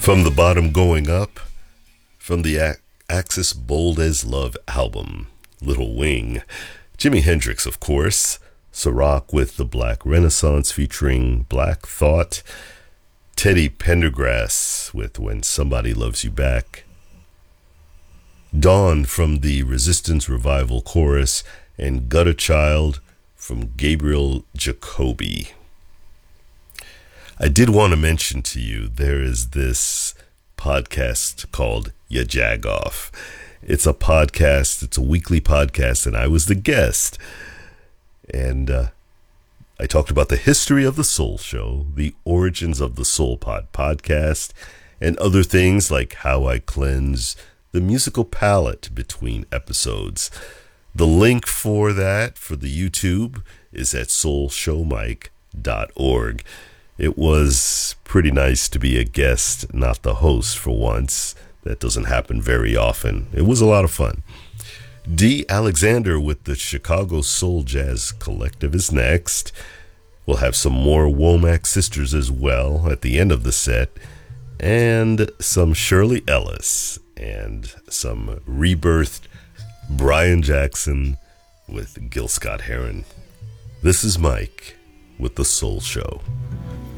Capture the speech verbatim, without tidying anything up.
From the Bottom Going Up, from the A- Axis Bold as Love album, Little Wing. Jimi Hendrix, of course. Ciroc with the Black Renaissance featuring Black Thought. Teddy Pendergrass with When Somebody Loves You Back. Dawn from the Resistance Revival chorus, and Gutter Child from Gabriel Jacoby. I did want to mention to you, there is this podcast called Ya Jagoff. It's a podcast, it's a weekly podcast, and I was the guest. And uh, I talked about the history of the Soul Show, the origins of the Soul Pod podcast, and other things like how I cleanse the musical palette between episodes. The link for that, for the YouTube, is at soul show mike dot org. It was pretty nice to be a guest, not the host for once. That doesn't happen very often. It was a lot of fun. Dee Alexander with the Chicago Soul Jazz Collective is next. We'll have some more Womack Sisters as well at the end of the set. And some Shirley Ellis and some rebirthed Brian Jackson with Gil Scott-Heron. This is Mike with The Soul Show.